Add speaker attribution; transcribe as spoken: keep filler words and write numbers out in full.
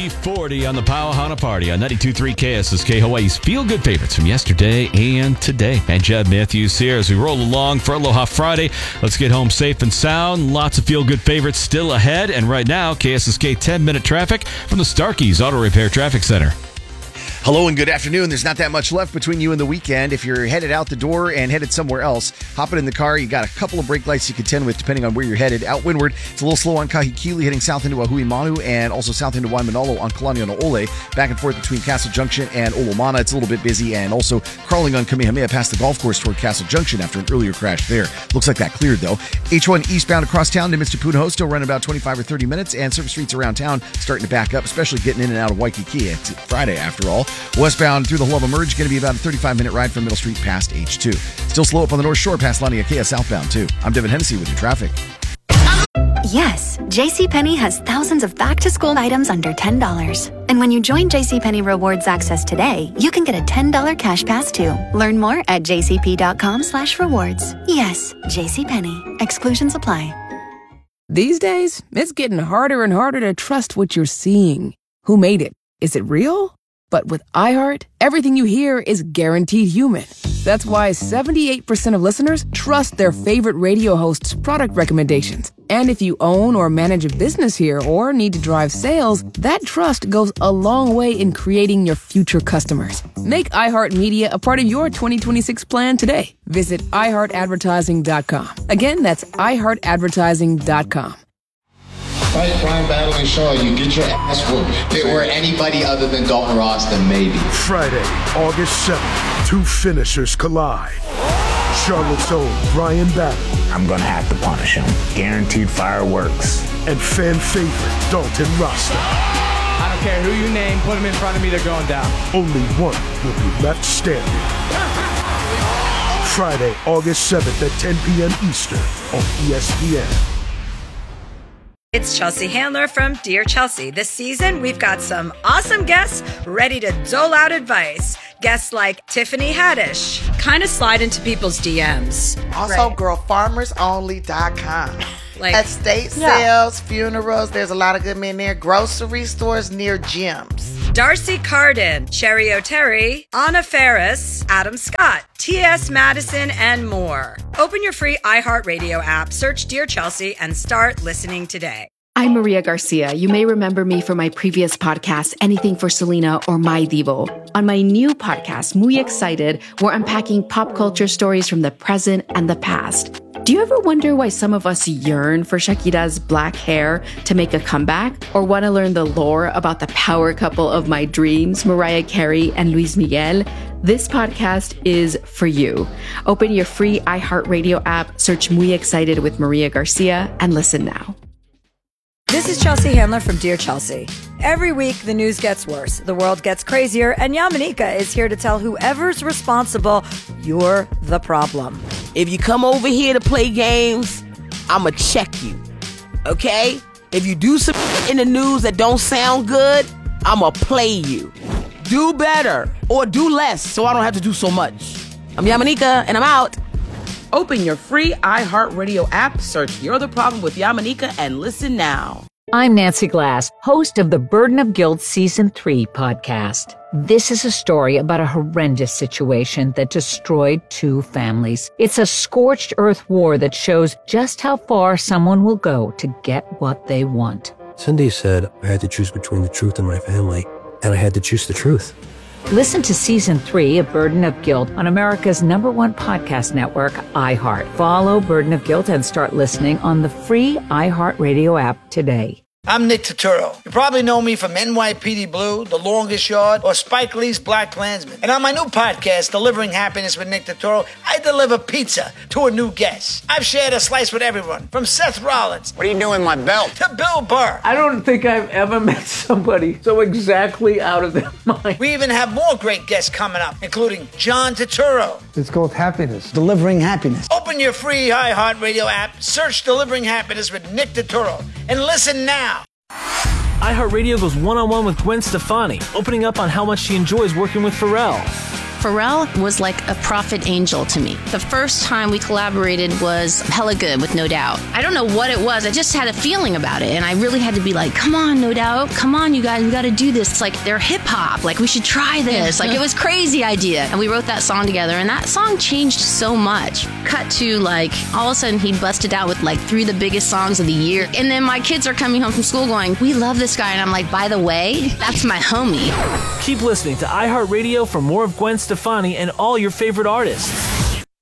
Speaker 1: three forty on the Powahana Party on ninety-two point three K S S K, Hawaii's feel-good favorites from yesterday and today. And Jeb Matthews here as we roll along for Aloha Friday. Let's get home safe and sound. Lots of feel-good favorites still ahead. And right now, K S S K ten-minute traffic from the Starkey's Auto Repair Traffic Center.
Speaker 2: Hello and good afternoon. There's not that much left between you and the weekend. If you're headed out the door and headed somewhere else, hopping in the car, you got a couple of brake lights you contend with depending on where you're headed. Out windward, it's a little slow on Kahikili heading south into Ahuimanu and also south into Waimanalo on Kalanianaole. Back and forth between Castle Junction and Olomana. It's a little bit busy and also crawling on Kamehameha past the golf course toward Castle Junction after an earlier crash there. Looks like that cleared though. H one eastbound across town to Mister Punahou still running about twenty-five or thirty minutes, and surface streets around town starting to back up, especially getting in and out of Waikiki. It's Friday after all. Westbound through the Haluva Merge, going to be about a thirty-five minute ride from Middle Street past H two. Still slow up on the North Shore past Laniakea southbound too. I'm Devin Hennessy with your traffic.
Speaker 3: Yes, JCPenney has thousands of back-to-school items under ten dollars. And when you join JCPenney Rewards Access today, you can get a ten dollars cash pass too. Learn more at jcp.com slash rewards. Yes, JCPenney. Exclusions apply.
Speaker 4: These days, it's getting harder and harder to trust what you're seeing. Who made it? Is it real? But with iHeart, everything you hear is guaranteed human. That's why seventy-eight percent of listeners trust their favorite radio host's product recommendations. And if you own or manage a business here or need to drive sales, that trust goes a long way in creating your future customers. Make iHeartMedia a part of your twenty twenty-six plan today. Visit i heart advertising dot com. Again, that's i heart advertising dot com.
Speaker 5: Fight Brian Battle and Shaw, you get your ass whooped. If it were anybody other than Dalton Ross, then maybe.
Speaker 6: Friday, August seventh, two finishers collide. Charlotte's own Brian Battle.
Speaker 7: I'm gonna have to punish him. Guaranteed fireworks.
Speaker 6: And fan favorite Dalton Rasta.
Speaker 8: I don't care who you name, put him in front of me, they're going down.
Speaker 6: Only one will be left standing. Friday, August seventh at ten p.m. Eastern on E S P N.
Speaker 9: It's Chelsea Handler from Dear Chelsea. This season, we've got some awesome guests ready to dole out advice. Guests like Tiffany Haddish. Kind of slide into people's D Ms.
Speaker 10: Also,
Speaker 9: right.
Speaker 10: girl farmers only dot com.
Speaker 9: Like,
Speaker 10: estate
Speaker 9: yeah.
Speaker 10: sales, funerals, there's a lot of good men there. Grocery stores near gyms.
Speaker 9: Darcy Carden, Sherry O'Terry, Anna Ferris, Adam Scott, T S. Madison, and more. Open your free iHeartRadio app, search Dear Chelsea, and start listening today.
Speaker 11: I'm Maria Garcia. You may remember me from my previous podcast, Anything for Selena or My Divo. On my new podcast, Muy Excited, we're unpacking pop culture stories from the present and the past. Do you ever wonder why some of us yearn for Shakira's black hair to make a comeback? Or want to learn the lore about the power couple of my dreams, Mariah Carey and Luis Miguel? This podcast is for you. Open your free iHeartRadio app, search Muy Excited with Maria Garcia, and listen now.
Speaker 9: This is Chelsea Handler from Dear Chelsea. Every week, the news gets worse, the world gets crazier, and Yamanika is here to tell whoever's responsible, you're the problem.
Speaker 12: If you come over here to play games, I'ma check you, okay? If you do some in the news that don't sound good, I'ma play you. Do better, or do less, so I don't have to do so much. I'm Yamanika, and I'm out.
Speaker 4: Open your free iHeartRadio app, search You're the Problem with Yamanika, and listen now.
Speaker 13: I'm Nancy Glass, host of the Burden of Guilt Season three podcast. This is a story about a horrendous situation that destroyed two families. It's a scorched earth war that shows just how far someone will go to get what they want.
Speaker 14: Cindy said I had to choose between the truth and my family, and I had to choose the truth.
Speaker 13: Listen to Season three of Burden of Guilt on America's number one podcast network, iHeart. Follow Burden of Guilt and start listening on the free iHeartRadio app today.
Speaker 15: I'm Nick Turturro. You probably know me from N Y P D Blue, The Longest Yard, or Spike Lee's Black Klansman. And on my new podcast, Delivering Happiness with Nick Turturro, I deliver pizza to a new guest. I've shared a slice with everyone, from Seth Rollins.
Speaker 5: What are you doing with my belt?
Speaker 15: To Bill Burr.
Speaker 16: I don't think I've ever met somebody so exactly out of their mind.
Speaker 15: We even have more great guests coming up, including John Turturro.
Speaker 17: It's called Happiness. Delivering Happiness.
Speaker 15: Open your free iHeartRadio app, search Delivering Happiness with Nick Turturro, and listen now.
Speaker 18: iHeartRadio goes one-on-one with Gwen Stefani, opening up on how much she enjoys working with Pharrell. Pharrell was like a prophet angel to me. The first time we collaborated was Hella Good with No Doubt. I don't know what it was. I just had a feeling about it, and I really had to be like, come on, No Doubt. Come on, you guys. We got to do this. It's like they're hip-hop. Like, we should try this. Like, it was crazy idea. And we wrote that song together, and that song changed so much. Cut to, like, all of a sudden he busted out with, like, three of the biggest songs of the year. And then my kids are coming home from school going, we love this guy. And I'm like, by the way, that's my homie.
Speaker 19: Keep listening to iHeartRadio for more of Gwen Stefani and all your favorite artists.